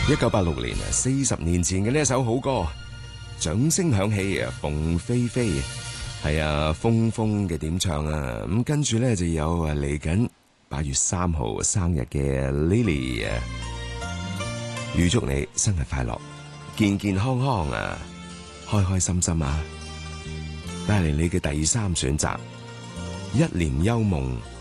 1986年40年前嘅呢一首好歌，掌聲響起啊，鳳飛飛係啊，峰峰嘅點唱啊，咁跟住咧就有嚟緊8月3號生日嘅 Lily 啊，預祝你生日快樂，健健康康啊，開開心心啊，帶嚟你嘅第3選擇，一簾幽夢。